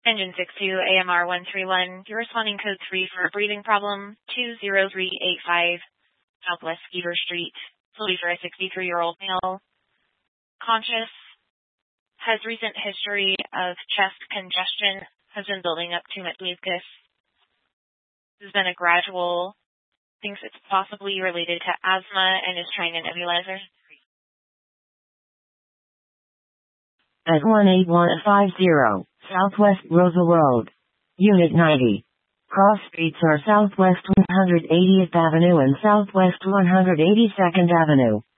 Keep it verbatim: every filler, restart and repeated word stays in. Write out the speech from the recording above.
Engine six two A M R one three one, you're responding code three for a breathing problem, two zero three eight five, Southwest Skeeter Street. Solely for a sixty-three-year-old male. Conscious. Has recent history of chest congestion. Has been building up too much mucus. This has been a gradual. Thinks it's possibly related to asthma and is trying a nebulizer. At one eight one five zero, Southwest Rosa Road. Unit ninety. Cross streets are Southwest one hundred eightieth Avenue and Southwest one hundred eighty-second Avenue.